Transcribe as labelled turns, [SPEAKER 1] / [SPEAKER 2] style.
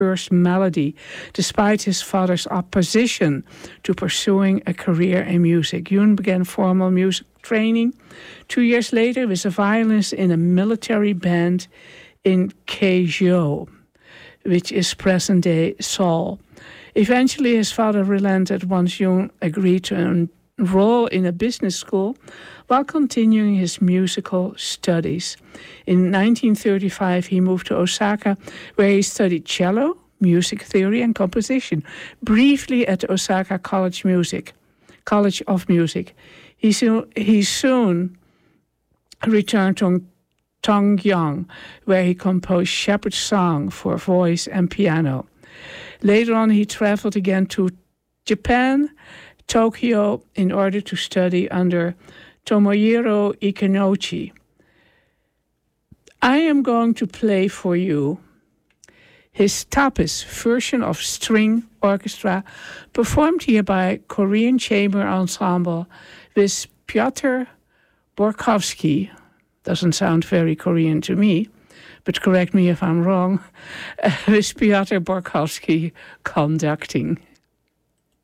[SPEAKER 1] first melody, despite his father's opposition to pursuing a career in music. Yoon began formal music training 2 years later with a violinist in a military band in Kejo, which is present-day Seoul. Eventually, his father relented once Yoon agreed to enroll in a business school while continuing his musical studies. In 1935, he moved to Osaka, where he studied cello, music theory, and composition, briefly at the Osaka College of Music. He soon returned to Tongyang, where he composed Shepherd's Song for voice and piano. Later on, he traveled again to Japan, Tokyo, in order to study under Tomohiro Ikenochi. I am going to play for you his Tapis version of string orchestra, performed here by Korean Chamber Ensemble with Piotr Borkowski. Doesn't sound very Korean to me, but correct me if I'm wrong. With Piotr Borkowski conducting.